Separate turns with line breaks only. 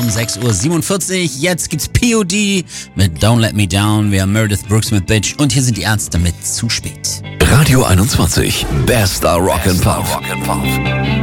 6:47 Uhr. Jetzt gibt's POD mit Don't Let Me Down. Wir haben Meredith Brooks mit Bitch und hier sind die Ärzte mit Zu spät.
Radio 21, bester Rock'n'Pop.